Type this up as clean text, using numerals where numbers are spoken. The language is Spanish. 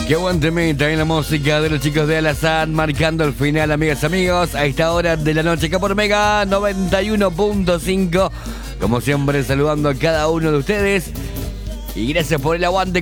Qué buen temita en la música de los chicos de Alazán, marcando el final, amigas, amigos, a esta hora de la noche, acá por Mega 91.5. Como siempre, saludando a cada uno de ustedes. Y gracias por el aguante.